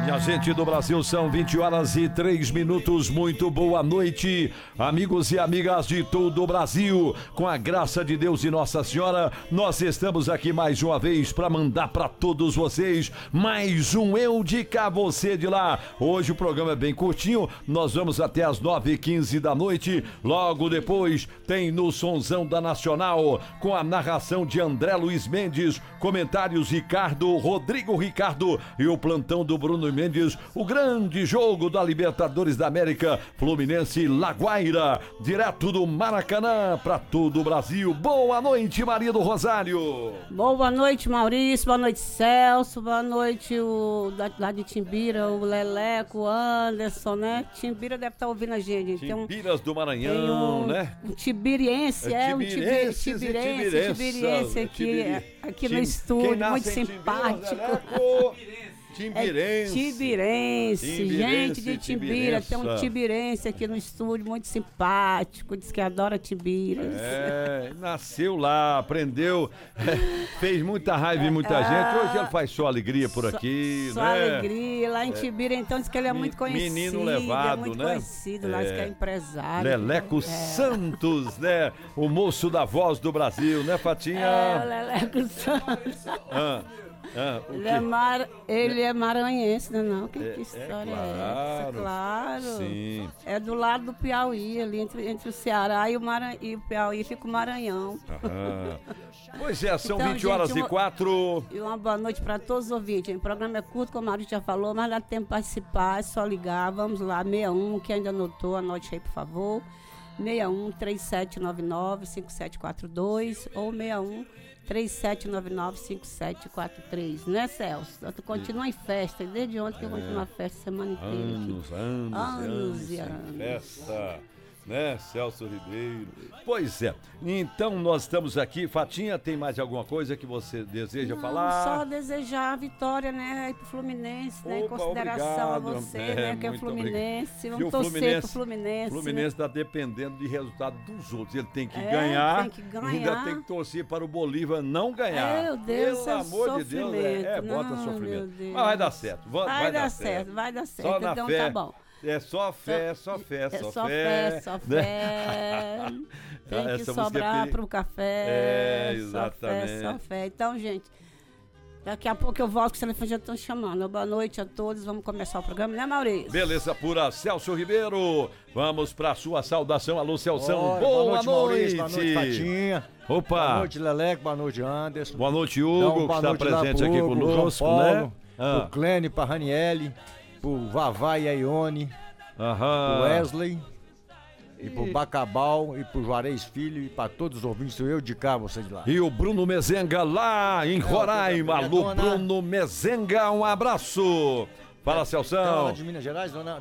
Minha gente do Brasil, são 20h03. Muito boa noite, amigos e amigas de todo o Brasil. Com a graça de Deus e Nossa Senhora, nós estamos aqui mais uma vez para mandar para todos vocês mais um Eu de Cá, Você de Lá. Hoje o programa é bem curtinho, nós vamos até as 9h15 da noite. Logo depois tem no Sonzão da Nacional, com a narração de André Luiz Mendes, comentários Rodrigo Ricardo e o plantão do Bruno Mendes, o grande jogo da Libertadores da América, Fluminense e Laguaira, direto do Maracanã para todo o Brasil. Boa noite, Maria do Rosário. Boa noite, Maurício, boa noite, Celso, boa noite lá de Timbira, o Leleco, o Anderson, né? Timbira deve estar ouvindo a gente. Timbiras do Maranhão, né? Um tibiriense, tibiriense aqui no estúdio, muito simpático. Tibirense, gente de Timbira, tem um tibirense aqui no estúdio, muito simpático, diz que adora Timbiras. Nasceu lá, aprendeu, fez muita raiva em muita gente, hoje ele faz só alegria por aqui, só alegria, lá em Timbira, então diz que ele é muito conhecido. Menino levado, muito né? Conhecido lá, diz que é empresário. Leleco Santos, né? O moço da Voz do Brasil, né, Fatinha? O Leleco Santos. Ele é maranhense, não? Que história é essa? Claro. Sim. É do lado do Piauí, ali entre o Ceará e o Piauí fica o Maranhão. Pois é, são então, 20h04. E uma boa noite para todos os ouvintes. O programa é curto, como a Maurício já falou, mas dá tempo para participar, é só ligar. Vamos lá, 61, que ainda anotou, anote aí, por favor. 61-3799-5742 ou 61-3799-5743, né, Celso? Tu continua em festa, desde ontem que eu continuo a festa, semana inteira. Anos e anos. Festa, né, Celso Ribeiro? Pois é, então nós estamos aqui. Fatinha, tem mais alguma coisa que você deseja falar? Só desejar a vitória, né, aí pro Fluminense, né, em consideração a você, né, que é o Fluminense. Vamos torcer pro Fluminense. O Fluminense está dependendo de resultado dos outros. Ele tem que ganhar. Ainda tem que torcer para o Bolívar não ganhar. Meu Deus, pelo amor de Deus, bota sofrimento. Mas vai dar certo. Vai dar certo. Só na então fé. Tá bom. É só fé. Tem que sobrar pro café. Exatamente. Só fé. Então, gente, daqui a pouco eu volto, que os telefones já estão chamando. Boa noite a todos. Vamos começar o programa, né, Maurício? Beleza pura, Celso Ribeiro. Vamos pra sua saudação. Alô, Celção. Boa noite, Maurício. Boa noite, Fatinha. Opa. Boa noite, Leleco. Boa noite, Anderson. Boa noite, Hugo, que está presente aqui conosco, João né? Paulo, pro Clênio, pra Raniele, pro Vavá e a Ione, pro Wesley, e pro Bacabal, e pro Juarez Filho, e pra todos os ouvintes, eu de cá, você de lá. E o Bruno Mezenga lá em Roraima. Alô, Bruno Mezenga, um abraço. Fala, Celção. Dona de Minas Gerais, dona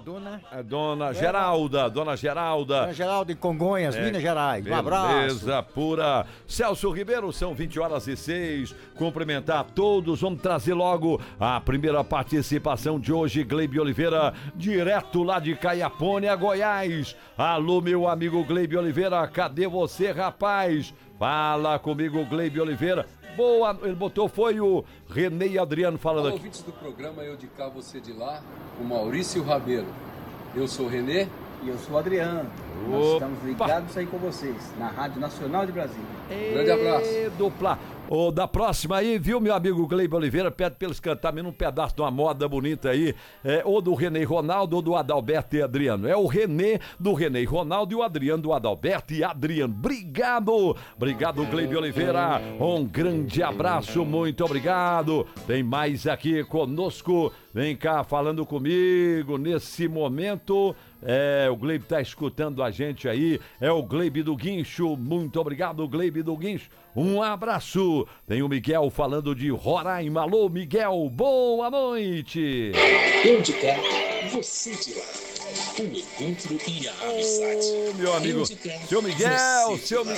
Geralda. Dona Geralda em Congonhas, Minas Gerais. Um abraço. Beleza pura. Celso Ribeiro, são 20h06. Cumprimentar a todos. Vamos trazer logo a primeira participação de hoje. Gleibe Oliveira, direto lá de Caiapônia, Goiás. Alô, meu amigo Gleibe Oliveira, cadê você, rapaz? Fala comigo, Gleibe Oliveira. Boa, ele botou, foi o Renê e Adriano falando aqui. Ouvintes do programa Eu de Cá, Você de Lá, o Maurício Rabeiro. Eu sou o Renê. E eu sou o Adriano. Nós estamos ligados aí com vocês, na Rádio Nacional de Brasília. Grande abraço. Dupla. Da próxima aí, viu, meu amigo Gleibe Oliveira? Pede pra eles cantarem um pedaço de uma moda bonita aí, ou do Renê e Ronaldo, ou do Adalberto e Adriano. É o Renê do Renê e Ronaldo e o Adriano do Adalberto e Adriano. Obrigado, Gleibe Oliveira. Um grande abraço, muito obrigado. Tem mais aqui conosco, vem cá falando comigo nesse momento. O Gleibe tá escutando a gente aí, é o Gleibe do Guincho. Muito obrigado, Gleibe do Guincho. Um abraço. Tem o Miguel falando de Roraima. Alô, Miguel, boa noite. Eu de cá, você de lá. O encontro e a amizade. Meu amigo, seu Miguel.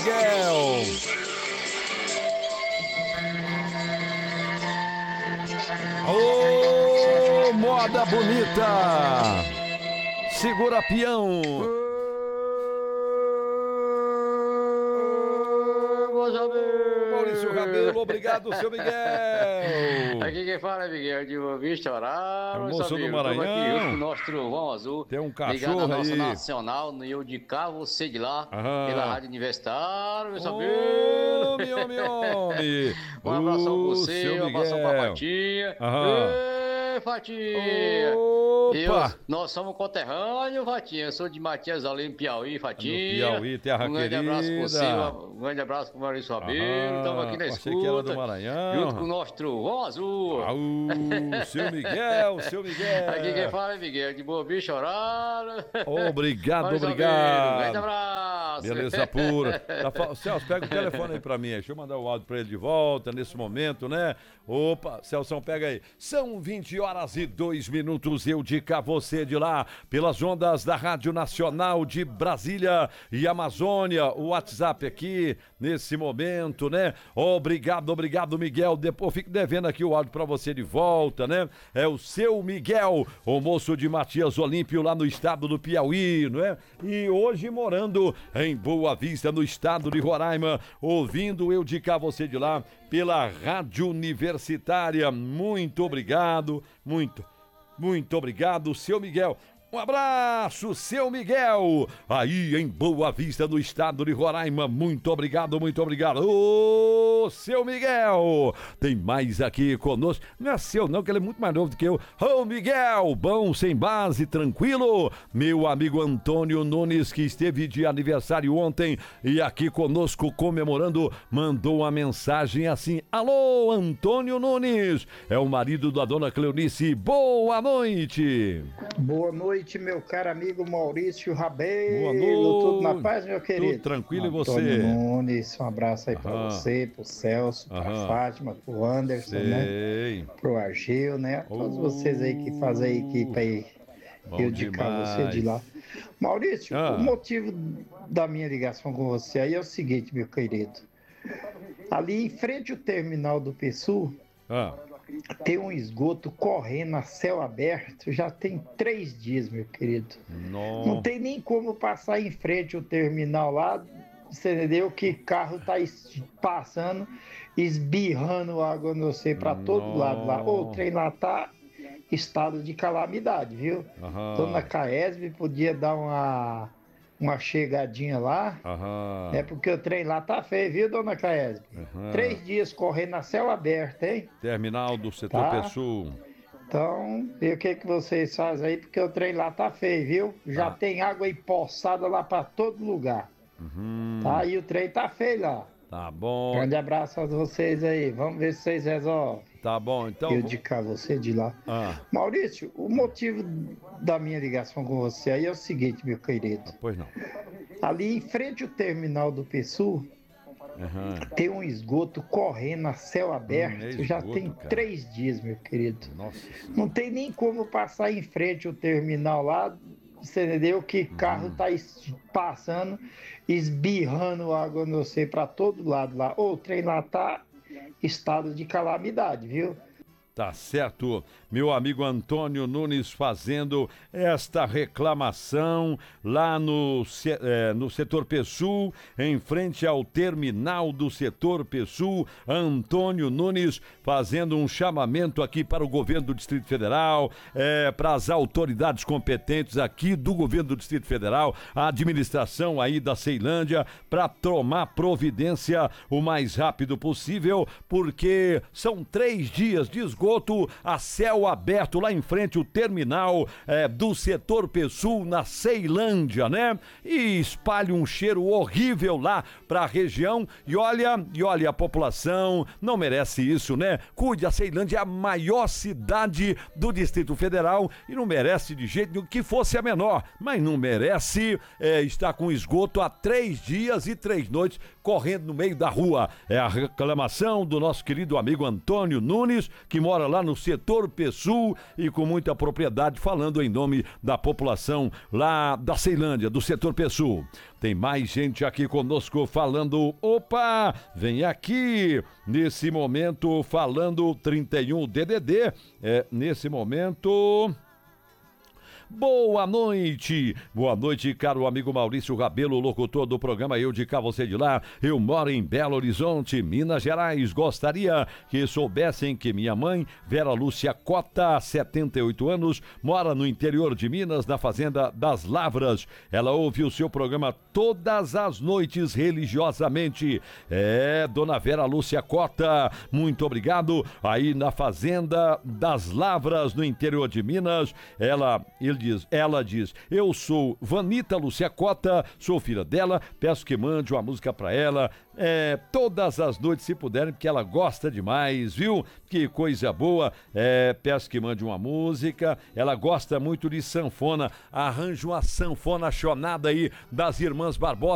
Moda bonita. Segura peão. Maurício Rabelo, obrigado. Obrigado, seu Miguel. Aqui quem fala é Miguel de Boa Vista, Horário. É o moço do Maranhão. Estamos aqui junto com o nosso Trovão Azul. Tem um cachorro ligado à nossa aí. nacional, no eu de cá, você de lá, pela Rádio Universitária, meu saber. Ô, meu homem. Um abração pra você, um abração pra Fatinha. Ei, Fatinha. Nós somos conterrâneos, Fatinha. Eu sou de Matias Alim, Piauí, Fatinha. Piauí, terra grande querida. Abraço pra você, um grande abraço pro Maurício Rabelo. Estamos aqui na escuta. Achei que era do Maranhão. Junto com o nosso Trovão Azul. Seu Miguel, seu Miguel. Aqui quem fala é Miguel, de Boa Vista, Horário. Obrigado, Um grande abraço. Beleza pura. Celso, pega o telefone aí pra mim. Deixa eu mandar o áudio pra ele de volta nesse momento, né? Opa, Celso, pega aí. São 20h02. Eu digo a você de lá, pelas ondas da Rádio Nacional de Brasília e Amazônia. O WhatsApp aqui, nesse momento, né? Obrigado, Miguel. Depois fico devendo aqui o áudio pra você de volta, né? É o seu Miguel, o moço de Matias Olímpio, lá no estado do Piauí, não é? E hoje morando em Boa Vista, no estado de Roraima, ouvindo eu de cá, você de lá, pela Rádio Universitária. Muito obrigado, muito obrigado, seu Miguel. Um abraço, seu Miguel, aí em Boa Vista, no estado de Roraima. Muito obrigado. Ô, seu Miguel, tem mais aqui conosco. Não é seu não, que ele é muito mais novo do que eu. Ô, Miguel, bom, sem base, tranquilo? Meu amigo Antônio Nunes, que esteve de aniversário ontem e aqui conosco comemorando, mandou uma mensagem assim: alô, Antônio Nunes, é o marido da dona Cleonice. Boa noite. Boa noite, meu caro amigo Maurício Rabelo. Boa noite. Tudo na paz, meu querido? Tudo tranquilo. Antônio, e você? Nunes, um abraço aí pra você, pro Celso, pra Fátima, pro Anderson, né? Pro Argel, né? Todos vocês aí que fazem a equipe aí. Eu de cá, você de lá. Maurício, o motivo da minha ligação com você aí é o seguinte, meu querido. Ali em frente ao terminal do PSU, tem um esgoto correndo a céu aberto, já tem 3 dias, meu querido. Não tem nem como passar em frente ao terminal lá, você entendeu? Que carro tá passando, esbirrando água, não sei, pra todo lado lá. O trem lá tá estado de calamidade, viu? Dona Caesb podia dar uma chegadinha lá, é porque o trem lá tá feio, viu, dona Caesb? 3 dias correndo a céu aberto, hein? Terminal do setor PSU. Então, vê o que vocês fazem aí, porque o trem lá tá feio, viu? Já tem água empoçada lá pra todo lugar. Tá? E o trem tá feio lá. Tá bom. Grande abraço a vocês aí, vamos ver se vocês resolvem. Tá bom, então. Eu de cá, você de lá. Maurício, o motivo da minha ligação com você aí é o seguinte, meu querido. Pois não. Ali em frente ao terminal do PSU, tem um esgoto correndo a céu aberto, já tem 3 dias, meu querido. Não tem nem como passar em frente ao terminal lá, você entendeu? Que carro tá passando, esbirrando água, não sei, pra todo lado lá. O trem lá tá estado de calamidade, viu? Tá certo, meu amigo Antônio Nunes fazendo esta reclamação lá no setor PSU, em frente ao terminal do setor PSU. Antônio Nunes fazendo um chamamento aqui para o governo do Distrito Federal, para as autoridades competentes aqui do governo do Distrito Federal, a administração aí da Ceilândia, para tomar providência o mais rápido possível, porque são 3 dias de esgoto a céu aberto lá em frente o terminal do setor PSU na Ceilândia, né? E espalha um cheiro horrível lá para a região e olha, a população não merece isso, né? Cuide, a Ceilândia é a maior cidade do Distrito Federal e não merece de jeito nenhum que fosse a menor, mas não merece estar com esgoto há 3 dias e 3 noites correndo no meio da rua. É a reclamação do nosso querido amigo Antônio Nunes, que mora lá no setor PSU e com muita propriedade, falando em nome da população lá da Ceilândia, do setor PSU. Tem mais gente aqui conosco falando. Opa, vem aqui nesse momento falando 31 DDD, nesse momento. Boa noite, caro amigo Maurício Rabelo, locutor do programa Eu de Cá, Você de Lá. Eu moro em Belo Horizonte, Minas Gerais. Gostaria que soubessem que minha mãe, Vera Lúcia Cota, 78 anos, mora no interior de Minas, na Fazenda das Lavras. Ela ouve o seu programa todas as noites religiosamente. Dona Vera Lúcia Cota, muito obrigado. Aí na Fazenda das Lavras, no interior de Minas, ela diz, eu sou Vanita Lúcia Cota, sou filha dela, peço que mande uma música pra ela, todas as noites, se puderem, porque ela gosta demais, viu? Que coisa boa. Peço que mande uma música. Ela gosta muito de sanfona. Arranja uma sanfona chonada aí das Irmãs Barbosa.